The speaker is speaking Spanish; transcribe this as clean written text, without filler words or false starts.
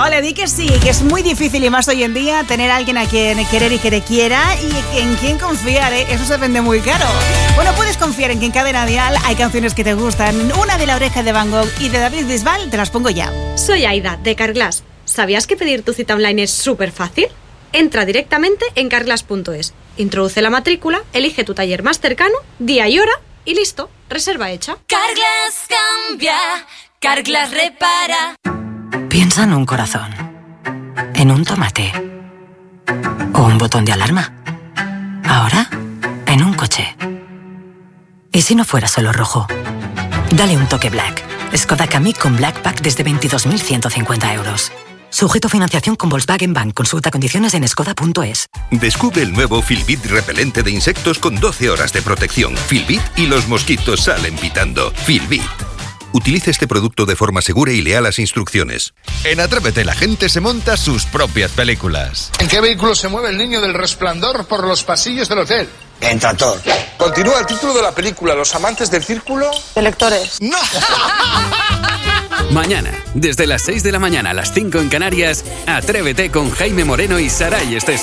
Ole, di que sí, que es muy difícil y más hoy en día tener a alguien a quien querer y que te quiera y en quien confiar, ¿eh? Eso se vende muy caro. Bueno, puedes confiar en que en Cadena Dial hay canciones que te gustan. Una de La Oreja de Van Gogh y de David Bisbal, te las pongo ya. Soy Aida, de Carglass. ¿Sabías que pedir tu cita online es súper fácil? Entra directamente en carglass.es, introduce la matrícula, elige tu taller más cercano, día y hora y listo, reserva hecha. Carglass cambia, Carglass repara. Piensa en un corazón, en un tomate o un botón de alarma. Ahora, en un coche. ¿Y si no fuera solo rojo? Dale un toque Black. Skoda Kamiq con Black Pack desde 22.150 euros. Sujeto a financiación con Volkswagen Bank. Consulta condiciones en skoda.es. Descubre el nuevo Filbit repelente de insectos con 12 horas de protección. Filbit y los mosquitos salen pitando. Filbit. Utilice este producto de forma segura y lea las instrucciones. En Atrévete la gente se monta sus propias películas. ¿En qué vehículo se mueve el niño del resplandor por los pasillos del hotel? En tractor. Continúa el título de la película, Los amantes del círculo. De lectores. ¡No! Mañana, desde las 6 de la mañana a las 5 en Canarias, Atrévete con Jaime Moreno y Saray Esteso.